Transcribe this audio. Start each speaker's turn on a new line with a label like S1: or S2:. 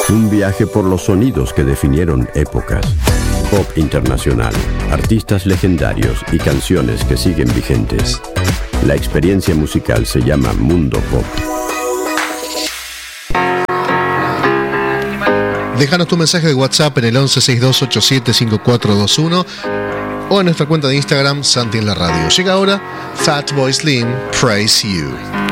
S1: Un viaje por los sonidos que definieron épocas. Pop internacional, artistas legendarios y canciones que siguen vigentes. La experiencia musical se llama Mundo Pop.
S2: Déjanos tu mensaje de WhatsApp en el 1162875421 o en nuestra cuenta de Instagram, Santi en la Radio. Llega ahora Fatboy Slim, Praise You.